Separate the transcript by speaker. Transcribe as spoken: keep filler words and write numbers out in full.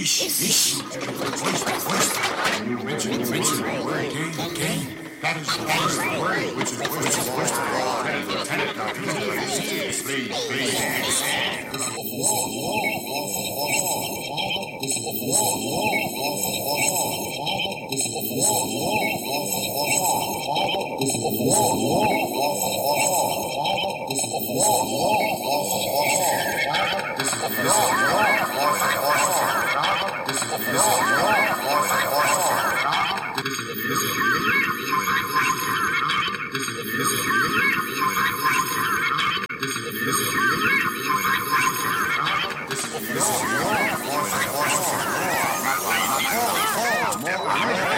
Speaker 1: fish, fish. Oyster, oyster. You mentioned, you mentioned the word game, game. That is the word, which is oyster, oyster. Lieutenant, now please, please, please. This is